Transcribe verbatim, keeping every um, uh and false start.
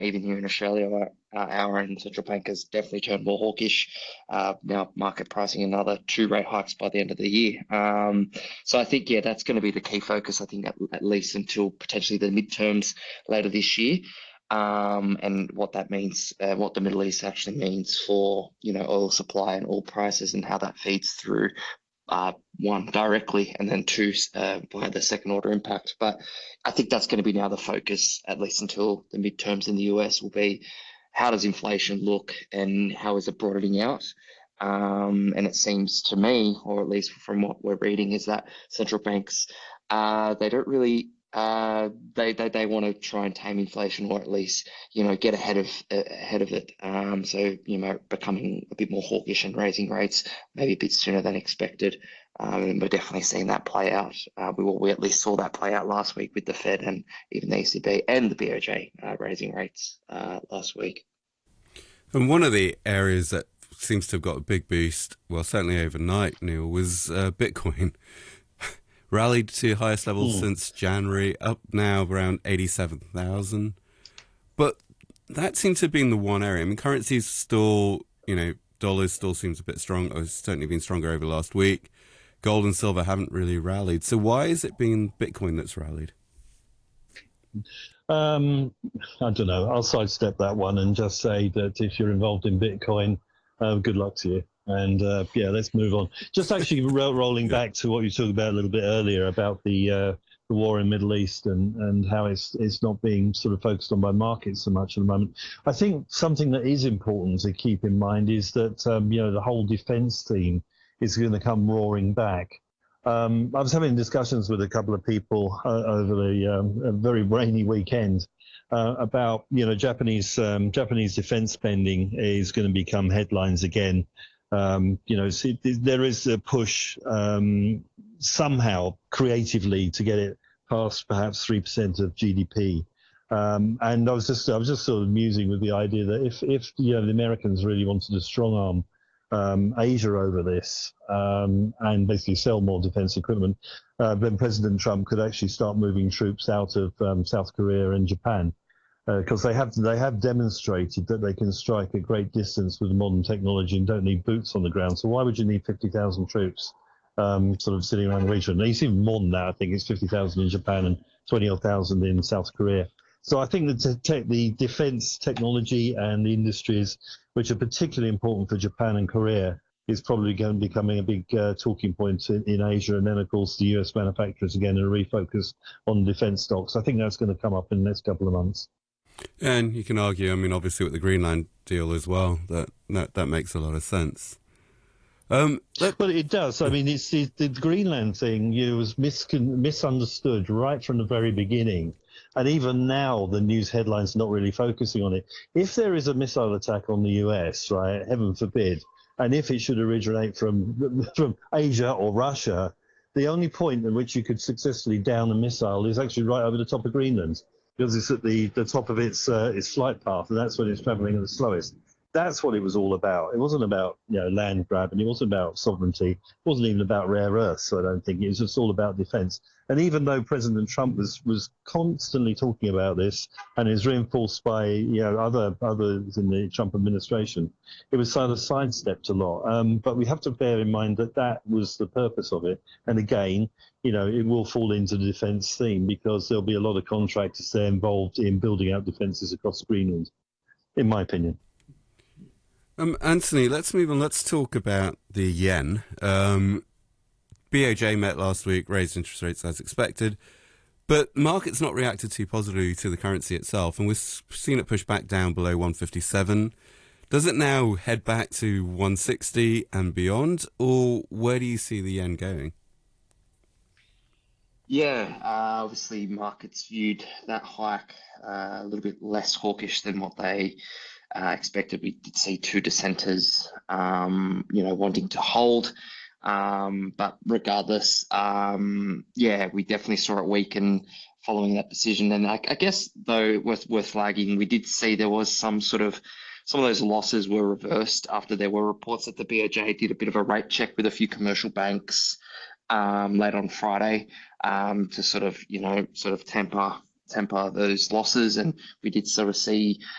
even here in Australia, our, our own central bank has definitely turned more hawkish. Uh, now market pricing another two rate hikes by the end of the year. Um, so I think, yeah, that's going to be the key focus, I think, at, at least until potentially the midterms later this year. Um, and what that means, uh, what the Middle East actually means for, you know, oil supply and oil prices and how that feeds through, uh, one, directly, and then two, uh, via the second order impact. But I think that's going to be now the focus, at least until the midterms in the U S, will be how does inflation look and how is it broadening out? Um, and it seems to me, or at least from what we're reading, is that central banks, uh, they don't really uh, they they, they want to try and tame inflation, or at least, you know, get ahead of uh, ahead of it. Um, so, you know, becoming a bit more hawkish and raising rates maybe a bit sooner than expected. Um, and we're definitely seeing that play out. Uh, we we at least saw that play out last week with the Fed and even the E C B and the B O J uh, raising rates uh, last week. And one of the areas that seems to have got a big boost, well, certainly overnight, Neil, was uh, Bitcoin. Rallied to highest levels Mm. since January, up now around eighty-seven thousand. But that seems to have been the one area. I mean, currencies still, you know, dollars still seems a bit strong, or it's certainly been stronger over the last week. Gold and silver haven't really rallied. So why is it been Bitcoin that's rallied? Um, I don't know. I'll sidestep that one and just say that if you're involved in Bitcoin, uh, good luck to you. And uh, yeah, let's move on. Just actually ro- rolling Yeah. back to what you talked about a little bit earlier about the uh, the war in Middle East and, and how it's it's not being sort of focused on by markets so much at the moment. I think something that is important to keep in mind is that um, you know, the whole defence theme is going to come roaring back. Um, I was having discussions with a couple of people uh, over the um, a very rainy weekend uh, about, you know, Japanese um, Japanese defense spending is going to become headlines again. Um, you know, so it, there is a push um, somehow creatively to get it past perhaps three percent of G D P. Um, and I was just I was just sort of musing with the idea that if if you know, the Americans really wanted to strong arm um, Asia over this um, and basically sell more defense equipment, uh, then President Trump could actually start moving troops out of um, South Korea and Japan, because uh, they have they have demonstrated that they can strike at great distance with modern technology and don't need boots on the ground. So why would you need fifty thousand troops um, sort of sitting around the region? And it's even more than that. I think it's fifty thousand in Japan and twenty odd thousand in South Korea. So I think that te- the defense technology and the industries which are particularly important for Japan and Korea is probably going to be becoming a big uh, talking point in, in Asia. And then, of course, the U S manufacturers again are refocus on defense stocks. I think that's going to come up in the next couple of months. And you can argue, I mean, obviously with the Greenland deal as well, that that, that makes a lot of sense. Um, let, Well, it does. I mean, it's, it, the Greenland thing, you know, was miscon- misunderstood right from the very beginning. And even now, the news headlines are not really focusing on it. If there is a missile attack on the U S, right, heaven forbid, and if it should originate from from Asia or Russia, the only point at which you could successfully down a missile is actually right over the top of Greenland, because it's at the, the top of its uh, its flight path, and that's when it's traveling at the slowest. That's what it was all about. It wasn't about, you know, land grab, and it wasn't about sovereignty. It wasn't even about rare earths, so I don't think. It was just all about defense. And even though President Trump was, was constantly talking about this and is reinforced by, you know, other others in the Trump administration, it was sort of sidestepped a lot. Um, but we have to bear in mind that that was the purpose of it. And again, you know, it will fall into the defense theme because there'll be a lot of contractors there involved in building out defenses across Greenland, in my opinion. Um, Anthony, let's move on. Let's talk about the yen. Um, B O J met last week, raised interest rates as expected, but markets not reacted too positively to the currency itself, and we've seen it push back down below one fifty-seven. Does it now head back to one sixty and beyond, or where do you see the yen going? Yeah, uh, obviously markets viewed that hike uh, a little bit less hawkish than what they uh, expected. We did see two dissenters, um, you know, wanting to hold. Um, but regardless, um, yeah, we definitely saw it weaken following that decision. And I, I guess, though, worth worth flagging, we did see there was some sort of some of those losses were reversed after there were reports that the B O J did a bit of a rate check with a few commercial banks um, late on Friday um, to sort of, you know, sort of temper temper those losses, and we did sort of see